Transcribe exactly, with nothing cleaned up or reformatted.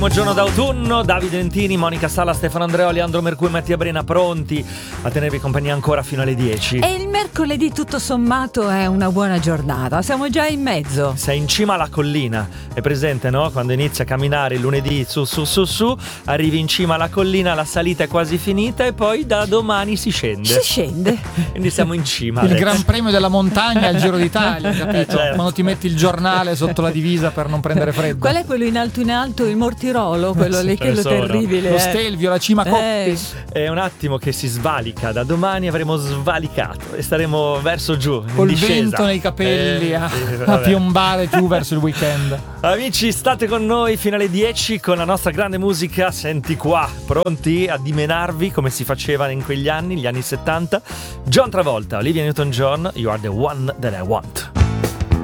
Giorno d'autunno, Davide Entini, Monica Sala, Stefano Andreoli, Andro Mercuri, Mattia Brena pronti a tenervi compagnia ancora fino alle dieci. E il mercoledì tutto sommato è una buona giornata, siamo già in mezzo. Sei in cima alla collina, è presente, no? Quando inizi a camminare il lunedì su su su su, arrivi in cima alla collina, la salita è quasi finita e poi da domani si scende. Si scende. Quindi siamo in cima. Il Alex. Gran Premio della montagna al Giro d'Italia, capito? Eh, certo. Quando ti metti il giornale sotto la divisa per non prendere freddo. Qual è quello in alto in alto, il Mortirolo, quello lì, quello sono. terribile. Lo eh. Stelvio, la cima Coppi. Eh. È un attimo che si svalica, da domani avremo svalicato e staremo verso giù, in Col discesa. vento nei capelli Eh, a, sì, a vabbè. piombare giù verso il weekend. Amici, state con noi fino alle dieci con la nostra grande musica. Senti qua, pronti a dimenarvi come si faceva in quegli anni, gli anni settanta. John Travolta, Olivia Newton-John, You Are the One That I Want.